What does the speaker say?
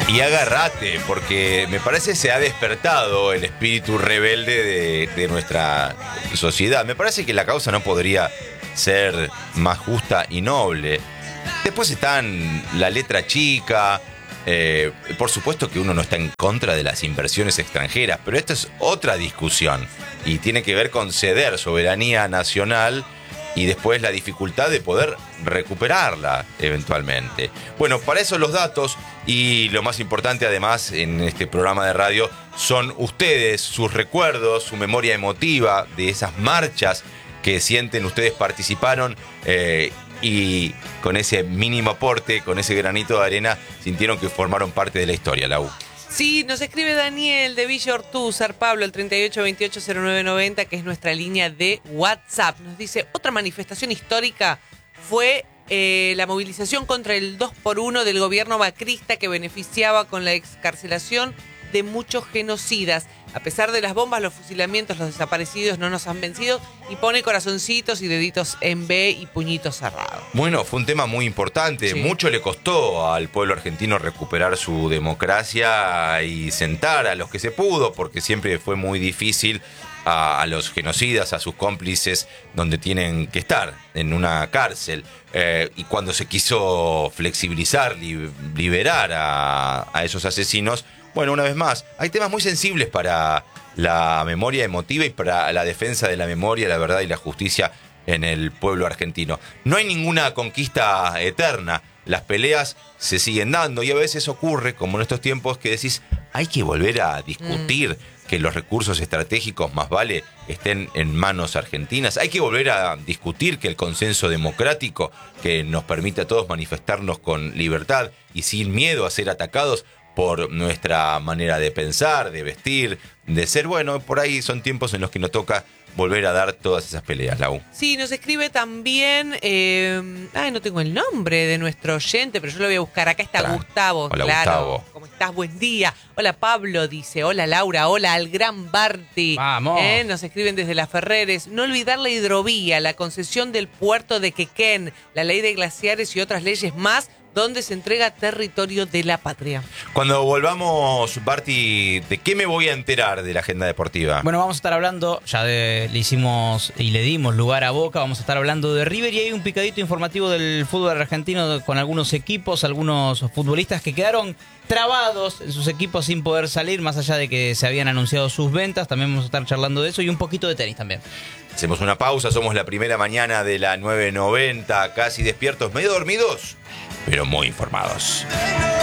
Y agárrate, porque me parece se ha despertado el espíritu rebelde de nuestra sociedad. Me parece que la causa no podría ser más justa y noble. Después están la letra chica. Por supuesto que uno no está en contra de las inversiones extranjeras, pero esta es otra discusión y tiene que ver con ceder soberanía nacional y después la dificultad de poder recuperarla eventualmente. Bueno, para eso los datos y lo más importante además en este programa de radio son ustedes, sus recuerdos, su memoria emotiva de esas marchas que sienten ustedes participaron y con ese mínimo aporte, con ese granito de arena, sintieron que formaron parte de la historia, Lau. Sí, nos escribe Daniel de Villa Ortúzar, Pablo, el 38280990, que es nuestra línea de WhatsApp. Nos dice, otra manifestación histórica fue la movilización contra el 2x1 del gobierno macrista que beneficiaba con la excarcelación de muchos genocidas. A pesar de las bombas, los fusilamientos, los desaparecidos no nos han vencido, y pone corazoncitos y deditos en B y puñitos cerrados. Bueno, fue un tema muy importante. Sí. Mucho le costó al pueblo argentino recuperar su democracia y sentar a los que se pudo, porque siempre fue muy difícil a los genocidas, a sus cómplices, donde tienen que estar, en una cárcel. Y cuando se quiso flexibilizar, liberar a esos asesinos, bueno, una vez más, hay temas muy sensibles para la memoria emotiva y para la defensa de la memoria, la verdad y la justicia en el pueblo argentino. No hay ninguna conquista eterna, las peleas se siguen dando y a veces ocurre, como en estos tiempos, que decís, hay que volver a discutir que los recursos estratégicos más vale estén en manos argentinas. Hay que volver a discutir que el consenso democrático que nos permite a todos manifestarnos con libertad y sin miedo a ser atacados por nuestra manera de pensar, de vestir, de ser. Bueno, por ahí son tiempos en los que nos toca volver a dar todas esas peleas, Lau. Sí, nos escribe también, no tengo el nombre de nuestro oyente, pero yo lo voy a buscar. Acá está Gustavo. Hola, claro. Gustavo. ¿Cómo estás? Buen día. Hola, Pablo, dice. Hola, Laura. Hola, al gran Barty. Vamos. Nos escriben desde Las Ferreres. No olvidar la hidrovía, la concesión del puerto de Quequén, la ley de glaciares y otras leyes más, donde se entrega territorio de la patria. Cuando volvamos, Barty, ¿de qué me voy a enterar de la agenda deportiva? Bueno, vamos a estar hablando, le hicimos y le dimos lugar a Boca, vamos a estar hablando de River y hay un picadito informativo del fútbol argentino con algunos equipos, algunos futbolistas que quedaron trabados en sus equipos sin poder salir, más allá de que se habían anunciado sus ventas. También vamos a estar charlando de eso y un poquito de tenis también. Hacemos una pausa, somos la primera mañana de la 9:90, casi despiertos, medio dormidos, pero muy informados.